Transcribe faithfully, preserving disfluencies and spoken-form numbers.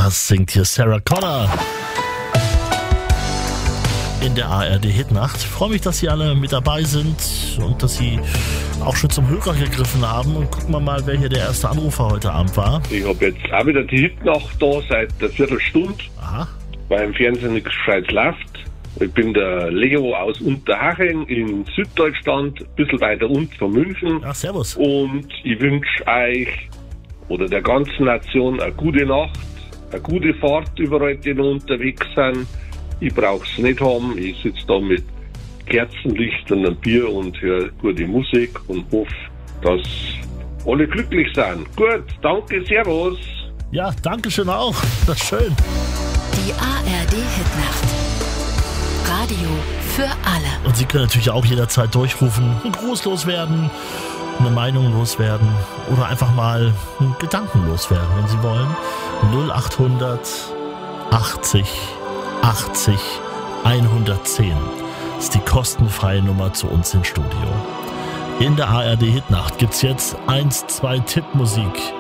Das singt hier Sarah Connor in der A R D-Hitnacht. Ich freue mich, dass Sie alle mit dabei sind und dass Sie auch schon zum Hörer gegriffen haben. Und gucken wir mal, wer hier der erste Anrufer heute Abend war. Ich habe jetzt auch wieder die Hitnacht da seit einer Viertelstunde, Aha. weil im Fernsehen nichts Gescheites läuft. Ich bin der Leo aus Unterhaching in Süddeutschland, ein bisschen weiter unten von München. Ja, servus. Und ich wünsche euch oder der ganzen Nation eine gute Nacht, eine gute Fahrt überall, die noch unterwegs sind. Ich brauche es nicht haben. Ich sitze da mit Kerzenlicht und einem Bier und höre gute Musik und hoffe, dass alle glücklich sind. Gut, danke, servus. Ja, danke schön auch. Das ist schön. Die A R D-Hitnacht. Radio für alle. Und Sie können natürlich auch jederzeit durchrufen, einen Gruß loswerden, eine Meinung loswerden oder einfach mal einen Gedanken loswerden, wenn Sie wollen. null achthundert achtzig achtzig hundertzehn ist die kostenfreie Nummer zu uns ins Studio. In der A R D-Hitnacht gibt's jetzt eins, zwei Tippmusik.